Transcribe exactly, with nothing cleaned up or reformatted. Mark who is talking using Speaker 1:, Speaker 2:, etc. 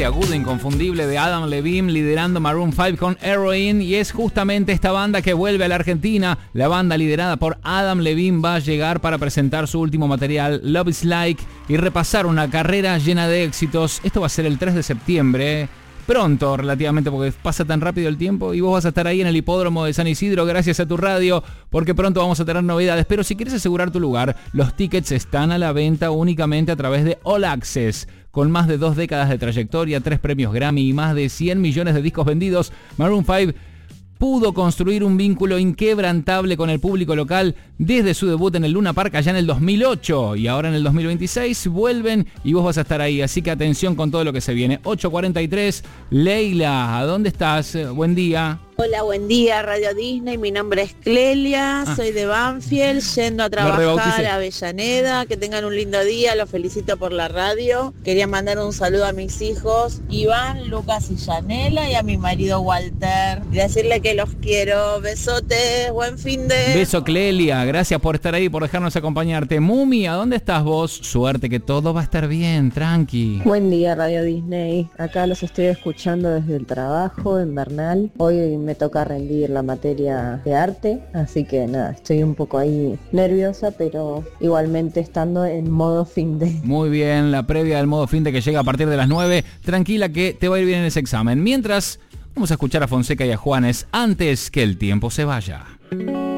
Speaker 1: ese agudo inconfundible de Adam Levine liderando Maroon cinco con Heroin, y es justamente esta banda que vuelve a la Argentina. La banda liderada por Adam Levine va a llegar para presentar su último material, Love is Like, y repasar una carrera llena de éxitos. Esto va a ser el tres de septiembre, pronto relativamente, porque pasa tan rápido el tiempo, y vos vas a estar ahí en el hipódromo de San Isidro gracias a tu radio, porque pronto vamos a tener novedades. Pero si quieres asegurar tu lugar, los tickets están a la venta únicamente a través de All Access. Con más de dos décadas de trayectoria, tres premios Grammy y más de cien millones de discos vendidos, Maroon cinco pudo construir un vínculo inquebrantable con el público local desde su debut en el Luna Park allá en el dos mil ocho, y ahora en el dos mil veintiséis vuelven y vos vas a estar ahí, así que atención con todo lo que se viene. ocho cuarenta y tres, Leila, ¿a dónde estás? Buen día.
Speaker 2: Hola, buen día, Radio Disney. Mi nombre es Clelia,
Speaker 1: Ah.
Speaker 2: soy de Banfield, yendo a trabajar a Avellaneda. Que tengan un lindo día, los felicito por la radio. Quería mandar un saludo a mis hijos, Iván, Lucas y Yanela, y a mi marido Walter. Y decirle que los quiero. Besotes, buen fin de...
Speaker 1: Beso, Clelia, gracias por estar ahí, por dejarnos acompañarte. Mumi, ¿a dónde estás vos? Suerte, que todo va a estar bien, tranqui.
Speaker 3: Buen día, Radio Disney. Acá los estoy escuchando desde el trabajo en Bernal. Hoy me toca rendir la materia de arte, así que nada, estoy un poco ahí nerviosa, pero igualmente estando en modo fin de...
Speaker 1: Muy bien, la previa del modo fin de que llega a partir de las nueve. Tranquila que te va a ir bien en ese examen. Mientras, vamos a escuchar a Fonseca y a Juanes antes que el tiempo se vaya.